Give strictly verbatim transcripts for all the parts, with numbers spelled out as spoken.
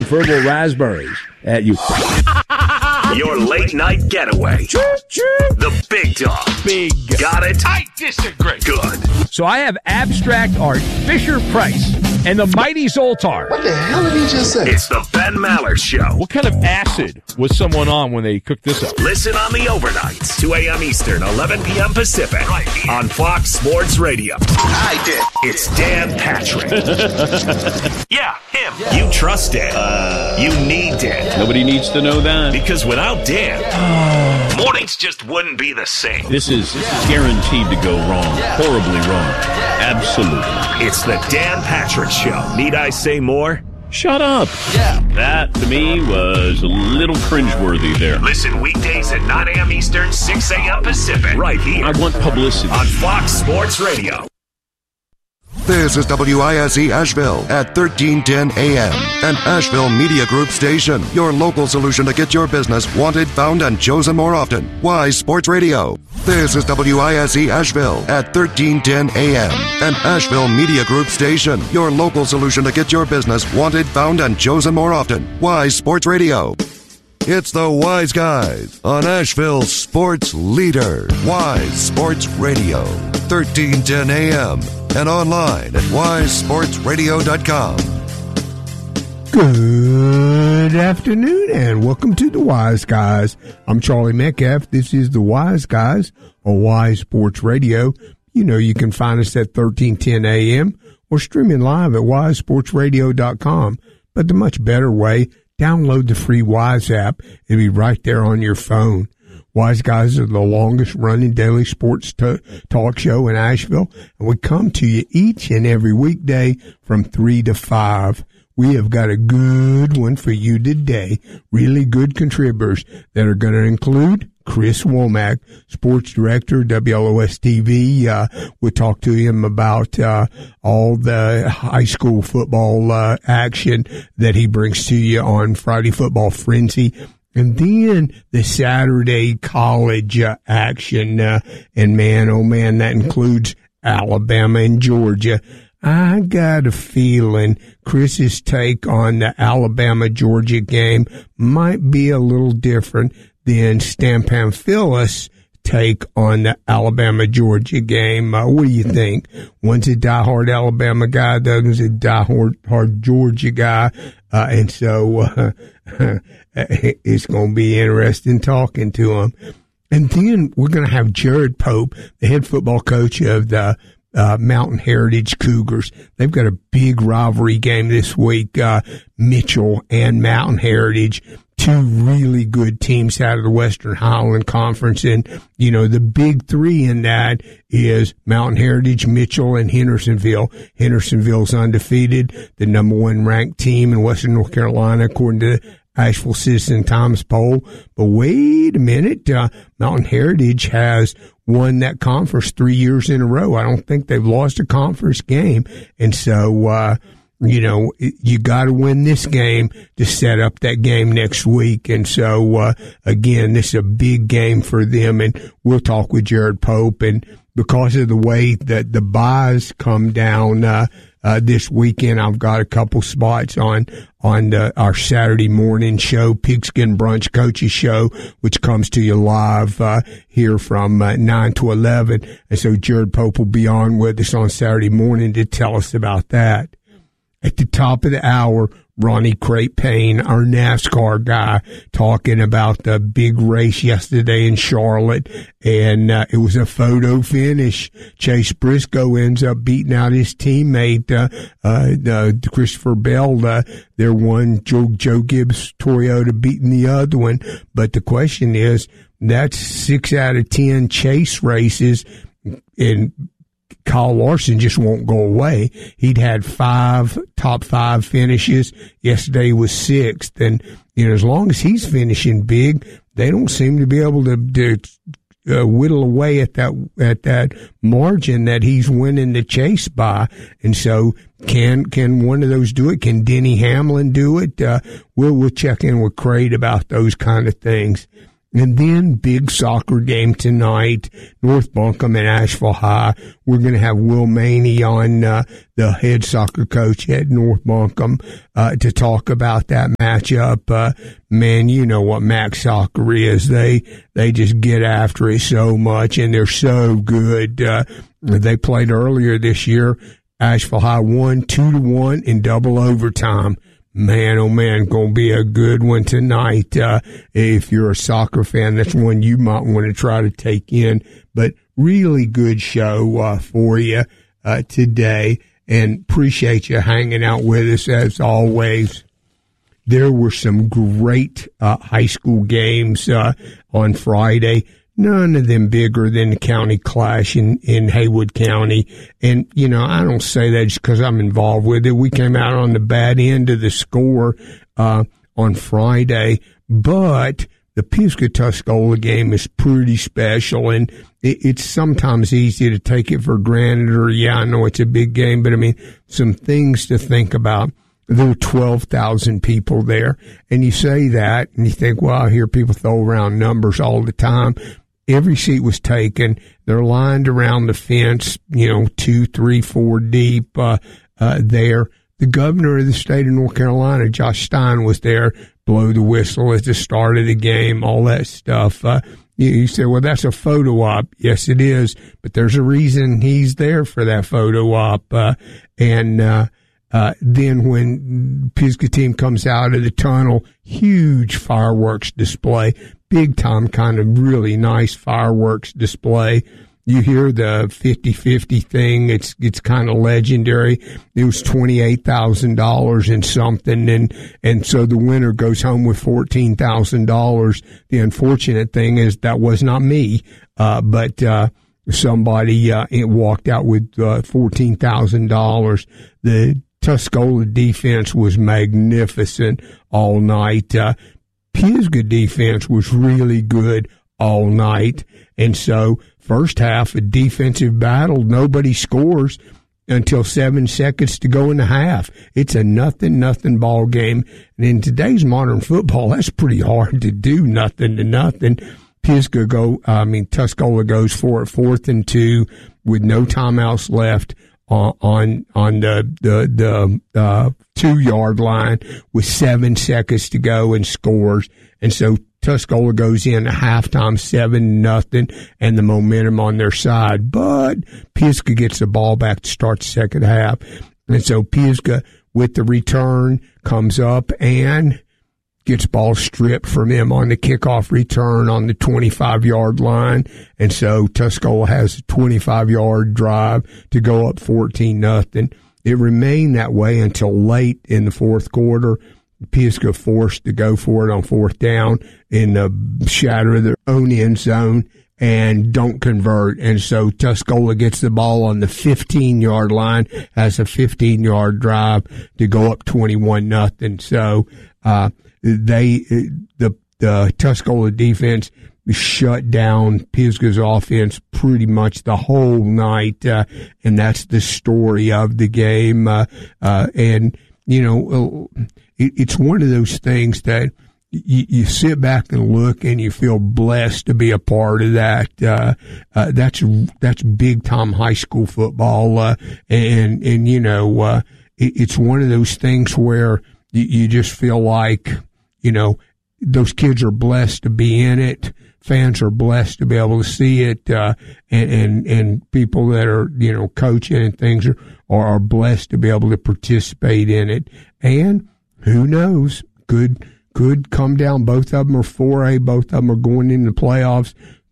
verbal raspberries at you. Your late night getaway. The big dog. Big. Got it? I disagree. Good. So I have abstract art, Fisher Price, and the mighty Zoltar. What the hell did he just say? It's the Ben Maller Show. What kind of acid was someone on when they cooked this up? Listen on the overnights, two a.m. Eastern, eleven p.m. Pacific, right here on Fox Sports Radio. I did. It's Dan Patrick. Yeah, him. You trust Dan. Uh, you need Dan. Nobody needs to know that. Because without Dan, mornings just wouldn't be the same. This is guaranteed to go wrong. Horribly wrong. Absolutely. It's the Dan Patrick Show. Need I say more? Shut up. Yeah. That, to me, was a little cringeworthy there. Listen weekdays at nine a.m. Eastern, six a.m. Pacific, right here I want publicity. on Fox Sports Radio. This is W I S E Asheville at thirteen ten A M, an Asheville Media Group station. Your local solution to get your business wanted, found, and chosen more often. Wise Sports Radio. This is W I S E Asheville at thirteen ten A M, an Asheville Media Group station. Your local solution to get your business wanted, found, and chosen more often. Wise Sports Radio. It's the Wise Guys on Asheville's sports leader, Wise Sports Radio, thirteen ten A M, and online at wise sports radio dot com. Good afternoon, and welcome to the Wise Guys. I'm Charlie Metcalf. This is the Wise Guys on Wise Sports Radio. You know you can find us at thirteen ten A M or streaming live at wise sports radio dot com. But the much better way, download the free Wise app. It'll be right there on your phone. Wise Guys are the longest-running daily sports t- talk show in Asheville, and we come to you each and every weekday from three to five. We have got a good one for you today. Really good contributors that are going to include Chris Womack, sports director, W L O S T V. Uh, we'll talk to him about uh, all the high school football uh, action that he brings to you on Friday Football Frenzy. And then the Saturday college uh, action. Uh, and, man, oh, man, that includes Alabama and Georgia. I got a feeling Chris's take on the Alabama-Georgia game might be a little different than Stan Pamphilus' take on the Alabama-Georgia game. Uh, what do you think? One's a diehard Alabama guy, the other's a diehard hard Georgia guy. Uh, and so uh, it's going to be interesting talking to him. And then we're going to have Jared Pope, the head football coach of the Uh, Mountain Heritage Cougars. They've got a big rivalry game this week, uh, Mitchell and Mountain Heritage, two really good teams out of the Western Highland Conference. And, you know, the big three in that is Mountain Heritage, Mitchell, and Hendersonville. Hendersonville's undefeated, the number one ranked team in Western North Carolina, according to Asheville Citizen Times poll. But wait a minute, uh, Mountain Heritage has won that conference three years in a row. I don't think they've lost a conference game. And so, uh, you know, you got to win this game to set up that game next week. And so, uh, again, this is a big game for them. And we'll talk with Jared Pope. And because of the way that the buys come down, uh, Uh, this weekend, I've got a couple spots on on the, our Saturday morning show, Pigskin Brunch Coaches Show, which comes to you live uh, here from uh, nine to eleven. And so Jared Pope will be on with us on Saturday morning to tell us about that. At the top of the hour, Ronnie Crate Payne, our NASCAR guy, talking about the big race yesterday in Charlotte, and uh, it was a photo finish. Chase Briscoe ends up beating out his teammate, uh, uh, uh Christopher Bell. Uh, their one, Joe, Joe Gibbs Toyota beating the other one. But the question is, that's six out of ten Chase races, and Kyle Larson just won't go away. He'd had five top five finishes. Yesterday was sixth. And, you know, as long as he's finishing big, they don't seem to be able to, to uh, whittle away at that, at that margin that he's winning the chase by. And so can, can one of those do it? Can Denny Hamlin do it? Uh, we'll, we'll check in with Crate about those kind of things. And then big soccer game tonight, North Buncombe and Asheville High. We're going to have Will Maney on, uh, the head soccer coach at North Buncombe, uh, to talk about that matchup. Uh, man, you know what Mac Soccer is. They, they just get after it so much, and they're so good. Uh, they played earlier this year. Asheville High won two to one in double overtime. Man, oh man, gonna be a good one tonight. Uh, if you're a soccer fan, that's one you might want to try to take in. But really good show uh, for you uh, today, and appreciate you hanging out with us as always. There were some great uh, high school games uh, on Friday. None of them bigger than the county clash in, in Haywood County. And, you know, I don't say that just because I'm involved with it. We came out on the bad end of the score uh, on Friday. But the Pisgah-Tuscola game is pretty special. And it, it's sometimes easy to take it for granted, or, yeah, I know it's a big game. But, I mean, some things to think about. There were twelve thousand people there. And you say that, and you think, well, I hear people throw around numbers all the time. Every seat was taken. They're lined around the fence, you know, two, three, four deep uh, uh, there. The governor of the state of North Carolina, Josh Stein, was there, blow the whistle at the start of the game, all that stuff. Uh, you, you say, well, that's a photo op. Yes, it is. But there's a reason he's there for that photo op. Uh, and uh, uh, then when Pisgah team comes out of the tunnel, huge fireworks display. Big time, kind of really nice fireworks display. You hear the fifty-fifty thing. It's, it's kind of legendary. It was twenty-eight thousand dollars and something. And, and so the winner goes home with fourteen thousand dollars. The unfortunate thing is that was not me. Uh, but, uh, somebody, uh, walked out with, uh, fourteen thousand dollars. The Tuscola defense was magnificent all night. Uh, Pisgah defense was really good all night. And so first half, a defensive battle, nobody scores until seven seconds to go in the half. It's a nothing, nothing ball game. And in today's modern football, that's pretty hard to do, nothing to nothing. Pisgah go, I mean, Tuscola goes for it, fourth and two with no timeouts left on, on, on the, the, the, uh, two yard line with seven seconds to go and scores. And so Tuscola goes in at halftime, seven nothing, and the momentum on their side. But Pisgah gets the ball back to start the second half. And so Pisgah, with the return, comes up and gets ball stripped from him on the kickoff return on the twenty-five yard line. And so Tuscola has a twenty-five yard drive to go up fourteen nothing. It remained that way until late in the fourth quarter. Pisgah forced to go for it on fourth down in the shadow of their own end zone and don't convert. And so Tuscola gets the ball on the fifteen yard line, has a fifteen yard drive to go up twenty-one nothing. So, uh, they, the, the Tuscola defense shut down Pisgah's offense pretty much the whole night. Uh, and that's the story of the game. Uh, uh, and, you know, it, it's one of those things that you, you sit back and look and you feel blessed to be a part of that. Uh, uh, that's, that's big time high school football. Uh, and, and, you know, uh, it, it's one of those things where you, you just feel like, you know, those kids are blessed to be in it. Fans are blessed to be able to see it, uh, and, and, and people that are, you know, coaching and things are, are blessed to be able to participate in it. And who knows, could, could come down. Both of them are four A, both of them are going into the playoffs,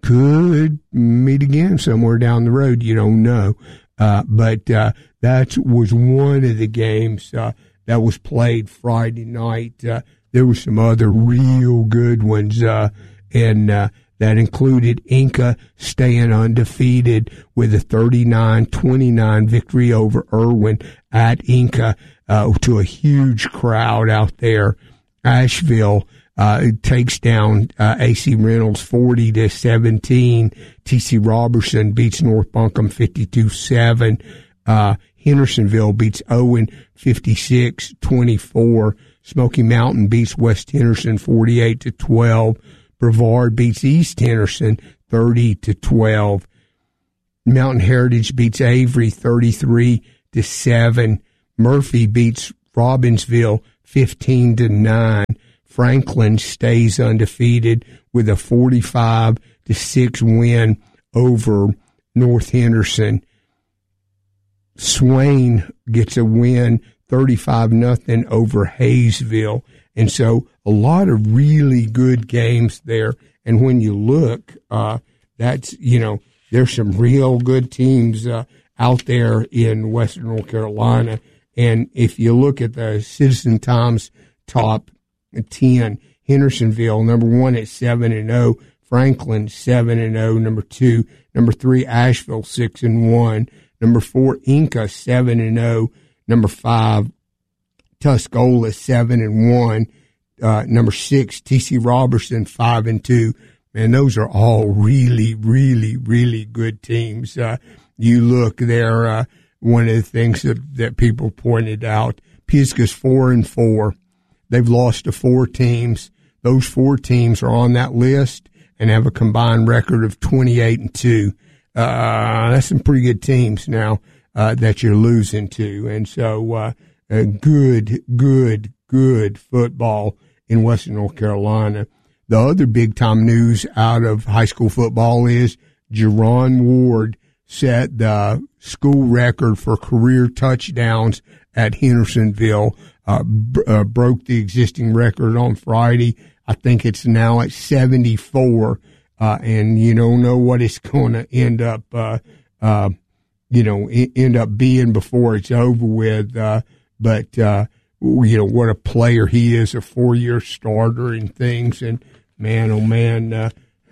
could meet again somewhere down the road. You don't know. Uh, but, uh, that was one of the games, uh, that was played Friday night. Uh, there were some other real good ones, uh, and, uh, that included Inca staying undefeated with a thirty-nine twenty-nine victory over Irwin at Inca, uh, to a huge crowd out there. Asheville, uh, takes down, uh, A C Reynolds forty to seventeen. T C Robertson beats North Buncombe fifty-two seven. Uh, Hendersonville beats Owen fifty-six twenty-four. Smoky Mountain beats West Henderson forty-eight to twelve. Brevard beats East Henderson thirty to twelve. Mountain Heritage beats Avery thirty-three to seven. Murphy beats Robbinsville fifteen to nine. Franklin stays undefeated with a forty-five to six win over North Henderson. Swain gets a win thirty-five nothing over Hayesville. And so a lot of really good games there. And when you look, uh, that's, you know, there's some real good teams uh, out there in Western North Carolina. And if you look at the Citizen Times top ten, Hendersonville, number one at seven and oh, Franklin, seven and oh, number two, number three, Asheville, six and one, number four, Inca, seven and oh, number five, Tuscola, seven and one, uh, number six, T C Robertson, five and two. Man, those are all really, really, really good teams. Uh, you look there, uh, one of the things that, that people pointed out, Pisgah's four and four. They've lost to four teams. Those four teams are on that list and have a combined record of twenty-eight and two. Uh, that's some pretty good teams now, uh, that you're losing to. And so, uh, a good, good, good football in Western North Carolina. The other big time news out of high school football is Jerron Ward set the school record for career touchdowns at Hendersonville, uh, b- uh, broke the existing record on Friday. I think it's now at seventy-four, uh, and you don't know what it's going to end up, uh, uh, you know, end up being before it's over with. Uh, but, uh, you know, what a player he is, a four-year starter and things. And man, oh man, uh,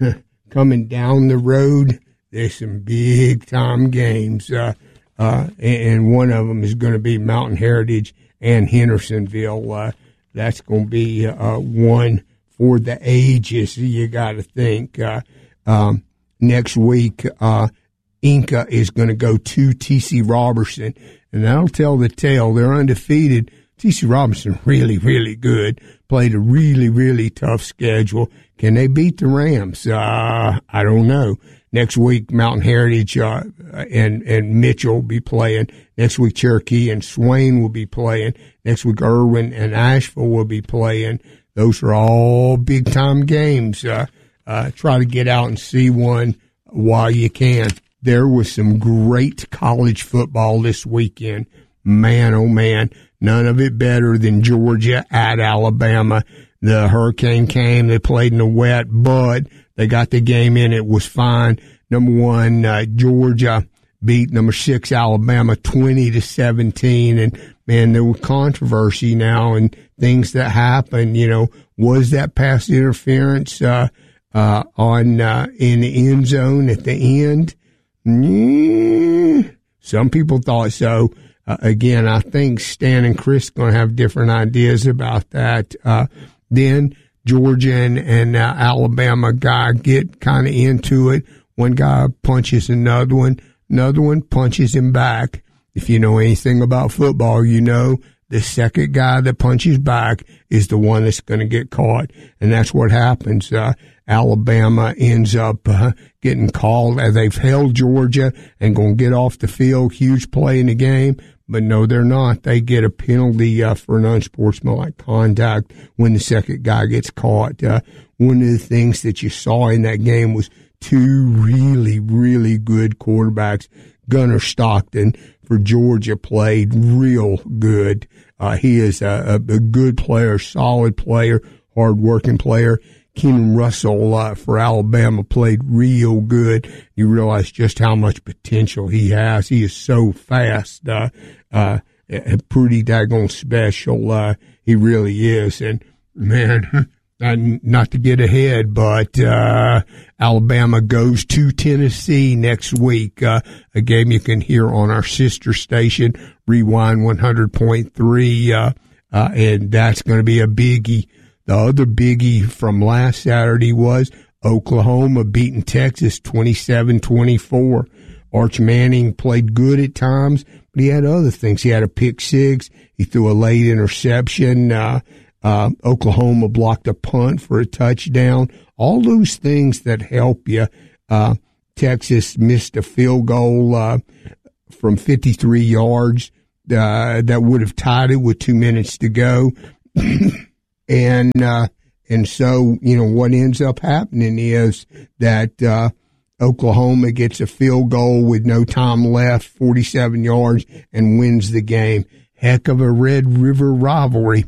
coming down the road, there's some big-time games, uh, uh, and one of them is going to be Mountain Heritage and Hendersonville. Uh, that's going to be uh, one for the ages, you got to think. Uh, um, next week, uh, Inca is going to go to T C Robertson, and that'll tell the tale. They're undefeated. T C Robertson really, really good. Played a really, really tough schedule. Can they beat the Rams? Uh, I don't know. Next week, Mountain Heritage uh, and and Mitchell will be playing. Next week, Cherokee and Swain will be playing. Next week, Irwin and Asheville will be playing. Those are all big-time games. Uh, uh, try to get out and see one while you can. There was some great college football this weekend. Man, oh, man, none of it better than Georgia at Alabama. The hurricane came. They played in the wet, but they got the game in. It was fine. Number one, uh, Georgia beat number six, Alabama, twenty to seventeen. And, man, there was controversy now and things that happened. You know, was that pass interference uh, uh, on uh, in the end zone at the end? Yeah. Some people thought so. Uh, again, I think Stan and Chris are going to have different ideas about that. Uh, then Georgia and, and uh, Alabama guy get kind of into it. One guy punches another one. Another one punches him back. If you know anything about football, you know the second guy that punches back is the one that's going to get caught. And that's what happens. Uh, Alabama ends up uh, getting called. Uh, they've held Georgia and going to get off the field. Huge play in the game. But no, they're not. They get a penalty uh, for an unsportsmanlike contact when the second guy gets caught. Uh, one of the things that you saw in that game was two really, really good quarterbacks. Gunnar Stockton for Georgia played real good. Uh, he is a, a good player, solid player, hard-working player. Keenan Russell uh, for Alabama played real good. You realize just how much potential he has. He is so fast, uh, uh, pretty daggone special. Uh, he really is. And, man, not to get ahead, but uh, Alabama goes to Tennessee next week, uh, a game you can hear on our sister station, Rewind one hundred point three, uh, uh, and that's going to be a biggie. The other biggie from last Saturday was Oklahoma beating Texas twenty-seven twenty-four. Arch Manning played good at times, but he had other things. He had a pick six. He threw a late interception. Uh, Uh, Oklahoma blocked a punt for a touchdown. All those things that help you. Uh, Texas missed a field goal uh, from fifty-three yards uh, that would have tied it with two minutes to go. and uh, and so, you know, what ends up happening is that uh, Oklahoma gets a field goal with no time left, forty-seven yards, and wins the game. Heck of a Red River rivalry.